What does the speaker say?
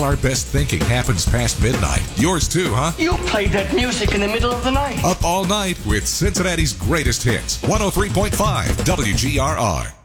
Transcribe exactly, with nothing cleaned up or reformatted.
all our best thinking happens past midnight. Yours too, huh? You played that music in the middle of the night. Up all night with Cincinnati's greatest hits. one oh three point five W G R R.